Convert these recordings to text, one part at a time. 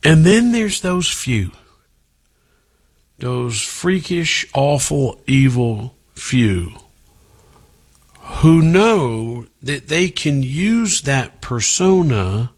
And then there's those few, those freakish, awful, evil few who know that they can use that persona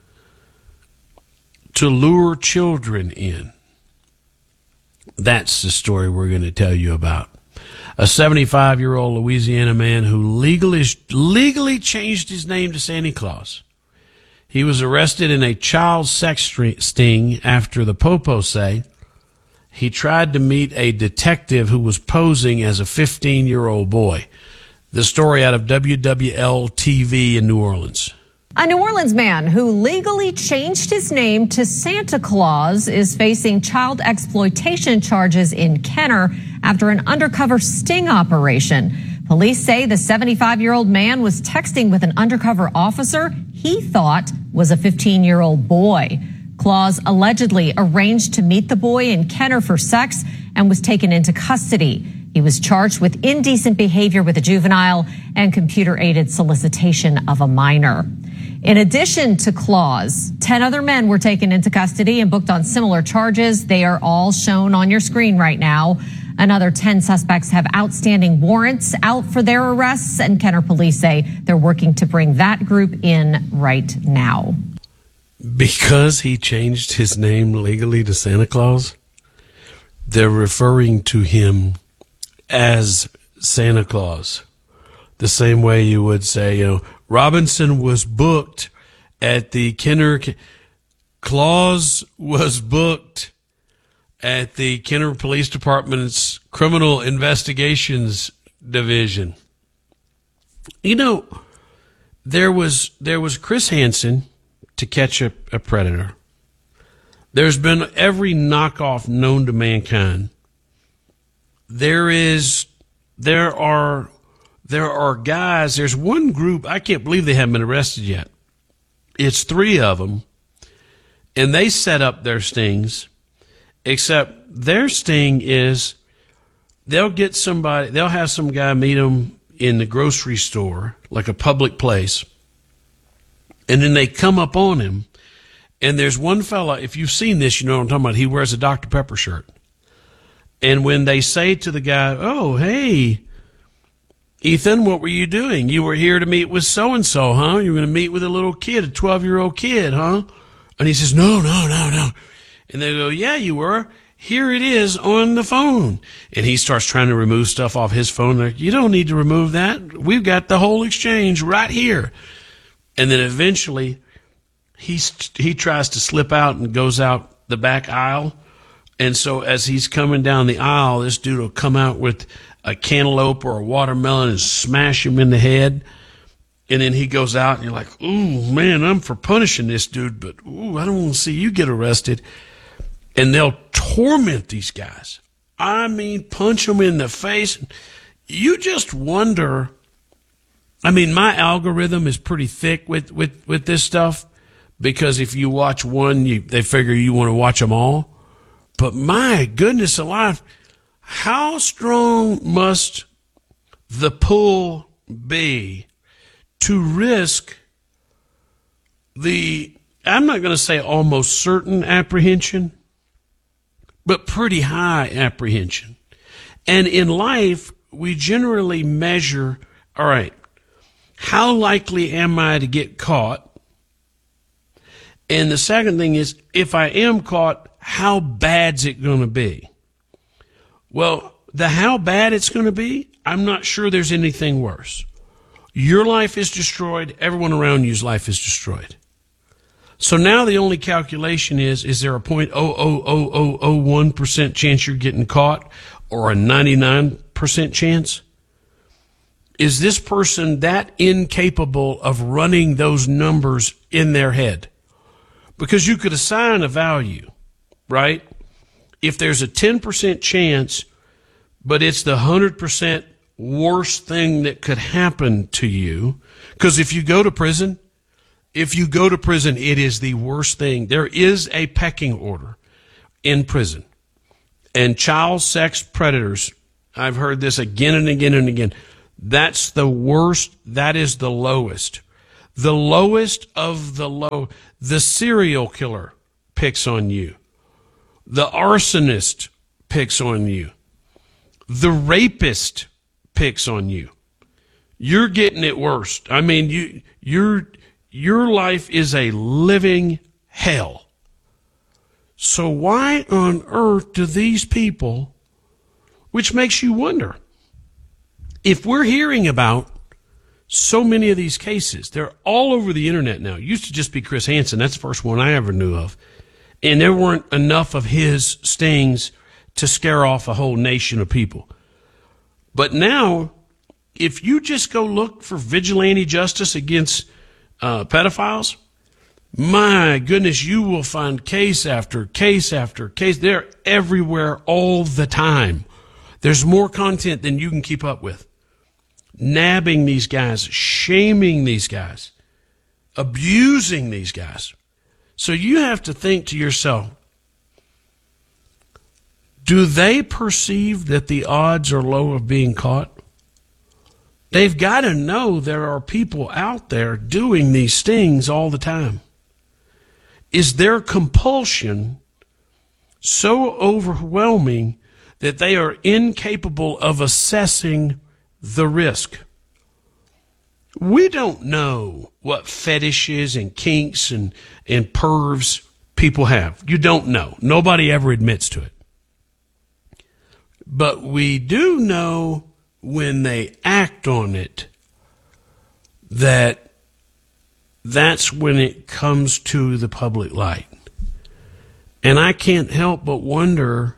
to lure children in. That's the story we're going to tell you about. A 75-year-old Louisiana man who legally changed his name to Santa Claus. He was arrested in a child sex sting after the Popo say he tried to meet a detective who was posing as a 15-year-old boy. The story out of WWL-TV in New Orleans. A New Orleans man who legally changed his name to Santa Claus is facing child exploitation charges in Kenner after an undercover sting operation. Police say the 75-year-old man was texting with an undercover officer he thought was a 15-year-old boy. Claus allegedly arranged to meet the boy in Kenner for sex and was taken into custody. He was charged with indecent behavior with a juvenile and computer-aided solicitation of a minor. In addition to Claus, 10 other men were taken into custody and booked on similar charges. They are all shown on your screen right now. Another 10 suspects have outstanding warrants out for their arrests, and Kenner police say they're working to bring that group in right now. Because he changed his name legally to Santa Claus, they're referring to him as Santa Claus. The same way you would say, Robinson was booked at the Kenner, Claus was booked at the Kenner Police Department's Criminal Investigations Division. There was Chris Hansen to catch a predator. There's been every knockoff known to mankind. There are guys, there's one group, I can't believe they haven't been arrested yet. It's 3 of them, and they set up their stings, except their sting is they'll have some guy meet them in the grocery store, like a public place, and then they come up on him, and there's one fella, if you've seen this, you know what I'm talking about, he wears a Dr. Pepper shirt. And when they say to the guy, oh, hey, Ethan, what were you doing? You were here to meet with so-and-so, huh? You were going to meet with a little kid, a 12-year-old kid, huh? And he says, no. And they go, yeah, you were. Here it is on the phone. And he starts trying to remove stuff off his phone. They're like, you don't need to remove that. We've got the whole exchange right here. And then eventually he tries to slip out and goes out the back aisle. And so as he's coming down the aisle, this dude will come out with a cantaloupe or a watermelon and smash him in the head. And then he goes out and you're like, ooh, man, I'm for punishing this dude, but ooh, I don't want to see you get arrested. And they'll torment these guys. I mean, punch them in the face. You just wonder. I mean, my algorithm is pretty thick with this stuff because if you watch one, they figure you want to watch them all. But my goodness alive, how strong must the pull be to risk I'm not going to say almost certain apprehension, but pretty high apprehension. And in life, we generally measure, all right, how likely am I to get caught? And the second thing is, if I am caught, how bad's it going to be? Well, the how bad it's going to be, I'm not sure there's anything worse. Your life is destroyed. Everyone around you's life is destroyed. So now the only calculation is there a 0.00001% chance you're getting caught or a 99% chance? Is this person that incapable of running those numbers in their head? Because you could assign a value, right? If there's a 10% chance, but it's the 100% worst thing that could happen to you, because if you go to prison, it is the worst thing. There is a pecking order in prison. And child sex predators, I've heard this again and again and again, that's the worst, that is the lowest. The lowest of the low, the serial killer picks on you. The arsonist picks on you. The rapist picks on you. You're getting it worse. I mean, your life is a living hell. So why on earth do these people, which makes you wonder, if we're hearing about so many of these cases, they're all over the internet now. It used to just be Chris Hansen. That's the first one I ever knew of. And there weren't enough of his stings to scare off a whole nation of people. But now, if you just go look for vigilante justice against pedophiles, my goodness, you will find case after case after case. They're everywhere all the time. There's more content than you can keep up with. Nabbing these guys, shaming these guys, abusing these guys. So you have to think to yourself, do they perceive that the odds are low of being caught? They've got to know there are people out there doing these stings all the time. Is their compulsion so overwhelming that they are incapable of assessing the risk? We don't know what fetishes and kinks and pervs people have. You don't know. Nobody ever admits to it. But we do know when they act on it that's when it comes to the public light. And I can't help but wonder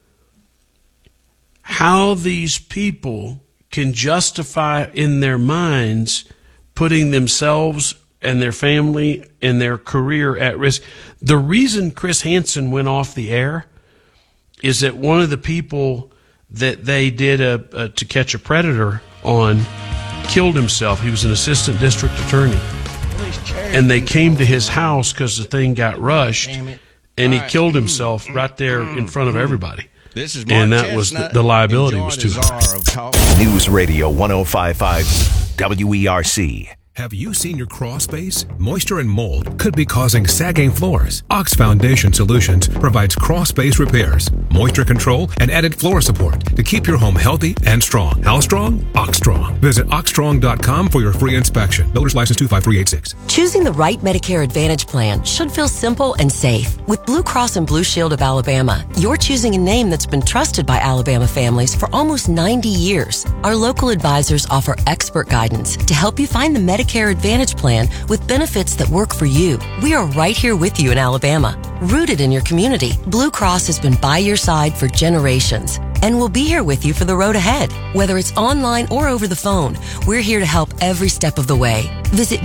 how these people can justify in their minds putting themselves and their family and their career at risk. The reason Chris Hansen went off the air is that one of the people that they did To Catch a Predator on killed himself. He was an assistant district attorney. And they came to his house because the thing got rushed, and he killed himself right there in front of everybody. This is and that was the liability was too high. News Radio 105.5 WERC. Have you seen your crawl space? Moisture and mold could be causing sagging floors. Ox Foundation Solutions provides crawl space repairs, moisture control, and added floor support to keep your home healthy and strong. How strong? Oxstrong. Visit oxstrong.com for your free inspection. Builder's License 25386. Choosing the right Medicare Advantage plan should feel simple and safe. With Blue Cross and Blue Shield of Alabama, you're choosing a name that's been trusted by Alabama families for almost 90 years. Our local advisors offer expert guidance to help you find the Medicare Advantage plan with benefits that work for you. We are right here with you in Alabama. Rooted in your community, Blue Cross has been by your side for generations and will be here with you for the road ahead. Whether it's online or over the phone, we're here to help every step of the way. Visit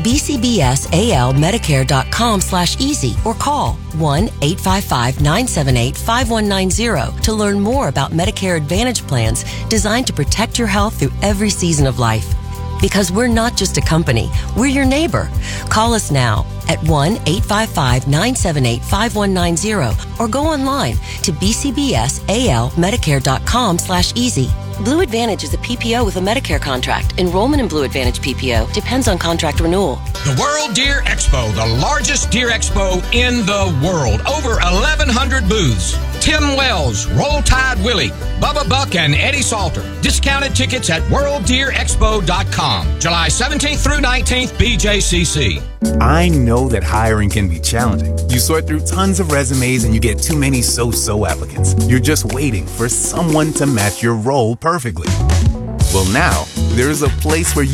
bcbsalmedicare.com/easy or call 1-855-978-5190 to learn more about Medicare Advantage plans designed to protect your health through every season of life. Because we're not just a company, we're your neighbor. Call us now at 1-855-978-5190 or go online to bcbsalmedicare.com/easy. Blue Advantage is a PPO with a Medicare contract. Enrollment in Blue Advantage PPO depends on contract renewal. The World Deer Expo, the largest deer expo in the world. Over 1,100 booths. Tim Wells, Roll Tide Willie, Bubba Buck, and Eddie Salter. Discounted tickets at worlddeerexpo.com. July 17th through 19th, BJCC. I know that hiring can be challenging. You sort through tons of resumes and you get too many so-so applicants. You're just waiting for someone to match your role perfectly. Well, now, there's a place where